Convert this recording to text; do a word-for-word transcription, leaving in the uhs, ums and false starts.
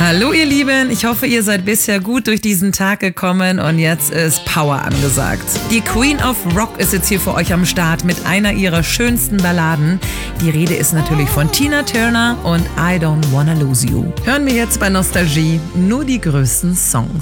Hallo ihr Lieben, ich hoffe, ihr seid bisher gut durch diesen Tag gekommen und jetzt ist Power angesagt. Die Queen of Rock ist jetzt hier für euch am Start mit einer ihrer schönsten Balladen. Die Rede ist natürlich von Tina Turner und I Don't Wanna Lose You. Hören wir jetzt bei Nostalgie nur die größten Songs.